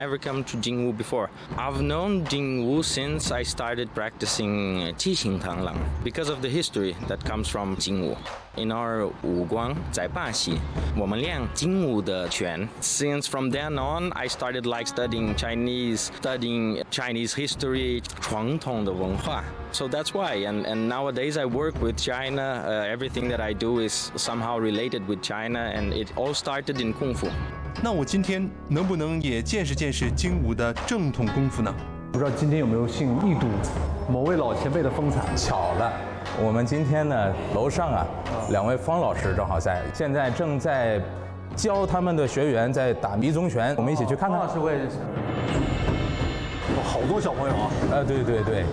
Never come to Jingwu before. I've known Jingwu since I started practicing 七星螳螂 because of the history that comes from Jingwu. In our 武光在巴西，我们练精武的拳。Since from then on, I started like studying Chinese history, 传统的文化。So that's why, and nowadays I work with China. Everything that I do is somehow related with China, and it all started in Kung Fu. 那我今天能不能也见识见识精武的正统功夫呢？ 不知道今天有没有幸一睹某位老前辈的风采？ 巧了，我们今天呢，楼上两位方老师正好在，现在正在教他们的学员在打迷踪拳，我们一起去看看。 方老师我也认识。好多小朋友啊！ 对对对。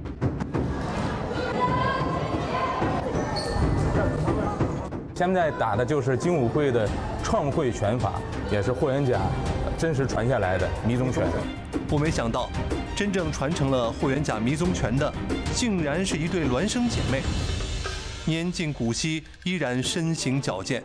现在打的就是精武会的创会拳法，也是霍元甲真实传下来的迷踪拳。 我没想到，真正传承了霍元甲迷踪拳的，竟然是一对孪生姐妹，年近古稀，依然身形矫健。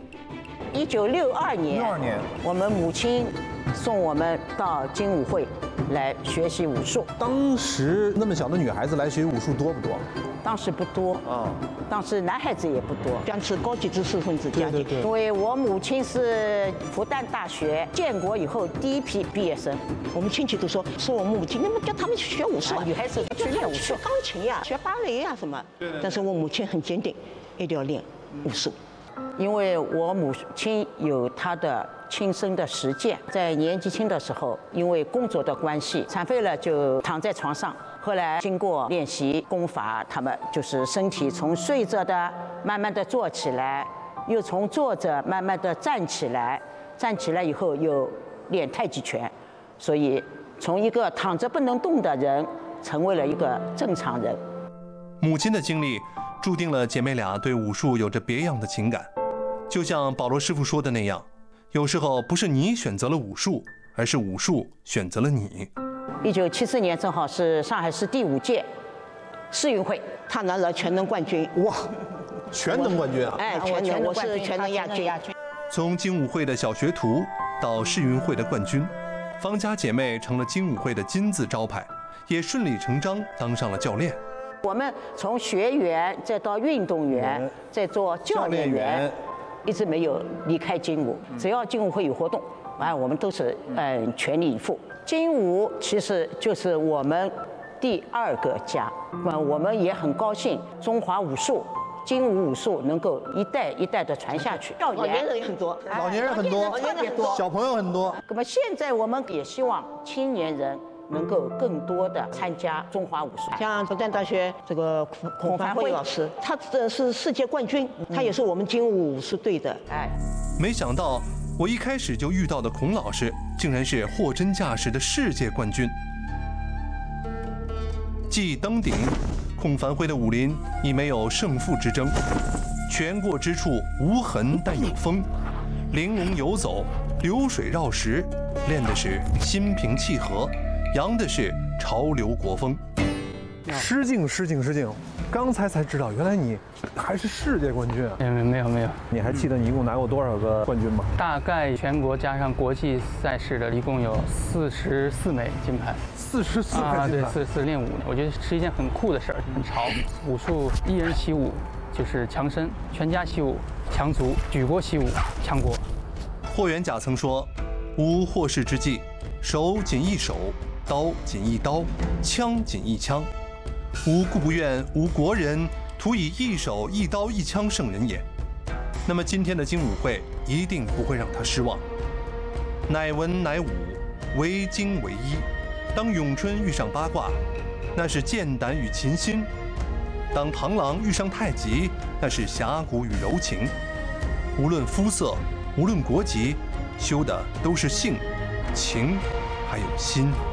1962年，我们母亲送我们到精武会来学习武术。 当时那么小的女孩子来学武术多不多？ 当时不多当时男孩子也不多，将是高级知识分子家庭。因为我母亲是复旦大学建国以后第一批毕业生，我们亲戚都说我母亲，那么叫他们去学武术女孩子去练武术，学钢琴呀，学芭蕾呀什么。但是我母亲很坚定，一定要练武术。因为我母亲有她的亲身的实践，在年纪轻的时候，因为工作的关系，残废了就躺在床上。后来经过练习功法，他们就是身体从睡着的慢慢的坐起来，又从坐着慢慢的站起来，站起来以后又练太极拳，所以从一个躺着不能动的人，成为了一个正常人。 母亲的经历注定了姐妹俩对武术有着别样的情感，就像保罗师傅说的那样，有时候不是你选择了武术，而是武术选择了你。 1974年正好是上海市第5届世运会，他拿了全能冠军。 哇，全能冠军啊！ 全能，我是全能亚军。 从精武会的小学徒到世运会的冠军，方家姐妹成了精武会的金字招牌，也顺理成章当上了教练。 我们从学员再到运动员，再做教练员，一直没有离开精武。只要精武会有活动，我们都是全力以赴。精武其实就是我们第2个家，我们也很高兴中华武术、精武武术能够一代一代的传下去。老年人也很多， 老年人很多， 特别多， 小朋友很多。 那么现在我们也希望青年人能够更多的参加中华武术。像复旦大学这个孔凡辉老师，他是世界冠军，他也是我们精武武术队的。 没想到我一开始就遇到的孔老师，竟然是货真价实的世界冠军。既登顶，孔凡辉的武林已没有胜负之争，拳过之处无痕但有风，玲珑游走，流水绕石，练的是心平气和，扬的是潮流国风。 失敬，刚才才知道，原来你还是世界冠军啊！ 没有。 你还记得你一共拿过多少个冠军吗？大概全国加上国际赛事的，一共有44枚金牌。 44枚金牌？ 对，44练武，我觉得是一件很酷的事儿，很潮。武术一人习武就是强身，全家习武强族，举国习武强国。 霍元甲曾说：“吾霍氏之计，手仅一手，刀仅一刀，枪仅一枪。吾故不愿吾国人徒以一手一刀一枪胜人也。”那么今天的精武会一定不会让他失望。乃文乃武，为精为一。当咏春遇上八卦，那是剑胆与琴心；当螳螂遇上太极，那是侠骨与柔情。无论肤色，无论国籍，修的都是性、情，还有心。